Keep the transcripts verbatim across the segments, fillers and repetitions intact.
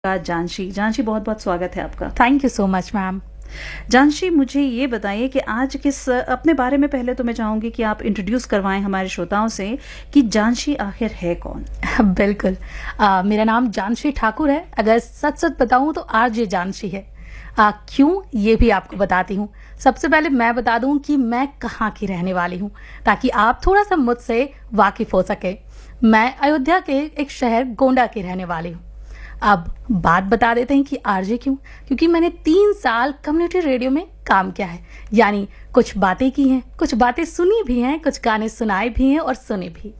का जानशी जानशी बहुत बहुत स्वागत है आपका। Thank you so much ma'am. जानशी, मुझे ये बताइए कि आज किस अपने बारे में पहले तो मैं चाहूंगी कि आप इंट्रोड्यूस करवाएं हमारे श्रोताओं से कि जानशी आखिर है कौन। बिल्कुल, आ, मेरा नाम जानशी ठाकुर है। अगर सच सच बताऊं तो आरजे जानशी है। आ, क्यों, ये भी आपको बताती हूँ। सबसे पहले मैं बता दूं कि मैं कहाँ की रहने वाली हूँ, ताकि आप थोड़ा सा मुझसे वाकिफ हो सके। मैं अयोध्या के एक शहर गोंडा की रहने वाली हूँ। अब बात बता देते हैं कि आरजे क्यों, क्योंकि मैंने तीन साल कम्युनिटी रेडियो में काम किया है। यानी कुछ बातें की हैं, कुछ बातें सुनी भी हैं, कुछ गाने सुनाए भी हैं और सुने भी।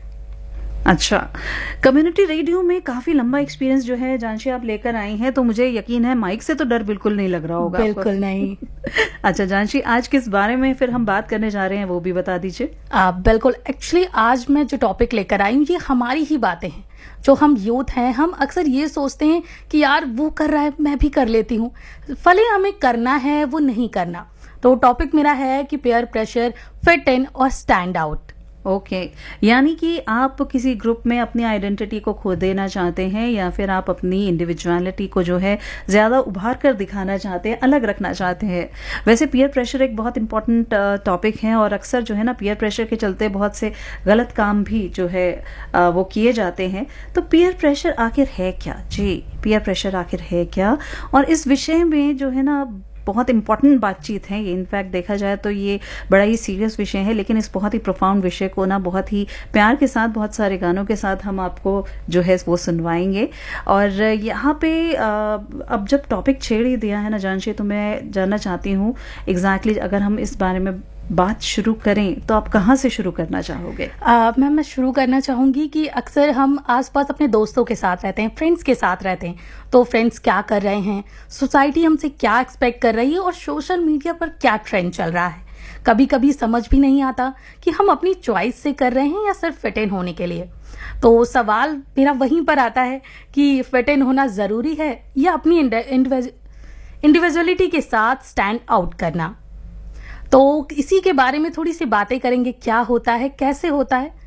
अच्छा, कम्युनिटी रेडियो में काफी लंबा एक्सपीरियंस जो है जानशी आप लेकर आई हैं, तो मुझे यकीन है माइक से तो डर बिल्कुल नहीं लग रहा होगा। बिल्कुल नहीं। अच्छा जानशी, आज किस बारे में फिर हम बात करने जा रहे हैं वो भी बता दीजिए। बिल्कुल, एक्चुअली आज मैं जो टॉपिक लेकर आई हूँ ये हमारी ही बातें हैं। जो हम यूथ हैं, हम अक्सर ये सोचते हैं कि यार वो कर रहा है मैं भी कर लेती हूँ, भले हमें करना है वो नहीं करना। तो टॉपिक मेरा है कि पीयर प्रेशर, फिट इन और स्टैंड आउट। Okay okay. यानी कि आप किसी ग्रुप में अपनी आइडेंटिटी को खो देना चाहते हैं, या फिर आप अपनी इंडिविजुअलिटी को जो है ज्यादा उभार कर दिखाना चाहते हैं, अलग रखना चाहते हैं। वैसे पीयर प्रेशर एक बहुत इंपॉर्टेंट टॉपिक है, और अक्सर जो है ना पीयर प्रेशर के चलते बहुत से गलत काम भी जो है वो किए जाते हैं। तो पीयर प्रेशर आखिर है क्या? जी, पीयर प्रेशर आखिर है क्या, और इस विषय में जो है ना बहुत इंपॉर्टेंट बातचीत है ये। इनफैक्ट देखा जाए तो ये बड़ा ही सीरियस विषय है, लेकिन इस बहुत ही प्रोफाउंड विषय को ना बहुत ही प्यार के साथ, बहुत सारे गानों के साथ हम आपको जो है वो सुनवाएंगे। और यहाँ पे अब जब टॉपिक छेड़ ही दिया है ना जानशी, तो मैं जानना चाहती हूँ एग्जैक्टली अगर हम इस बारे में बात शुरू करें तो आप कहाँ से शुरू करना चाहोगे? मैम, मैं शुरू करना चाहूंगी कि अक्सर हम आसपास अपने दोस्तों के साथ रहते हैं, फ्रेंड्स के साथ रहते हैं। तो फ्रेंड्स क्या कर रहे हैं, सोसाइटी हमसे क्या एक्सपेक्ट कर रही है, और सोशल मीडिया पर क्या ट्रेंड चल रहा है। कभी कभी समझ भी नहीं आता कि हम अपनी चॉइस से कर रहे हैं या सिर्फ फिट इन होने के लिए। तो सवाल मेरा वहीं पर आता है कि फिट इन होना जरूरी है या अपनी इंडिविजुअलिटी के साथ स्टैंड आउट करना। तो इसी के बारे में थोड़ी सी बातें करेंगे, क्या होता है, कैसे होता है।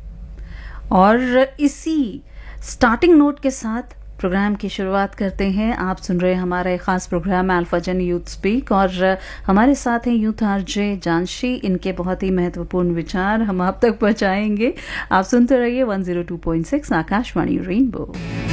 और इसी स्टार्टिंग नोट के साथ प्रोग्राम की शुरुआत करते हैं। आप सुन रहे हैं हमारा एक खास प्रोग्राम अल्फाजन यूथ स्पीक, और हमारे साथ हैं यूथ आरजे जानशी। इनके बहुत ही महत्वपूर्ण विचार हम आप तक पहुंचाएंगे। आप सुनते रहिए one zero two point six Akashvani rainbow.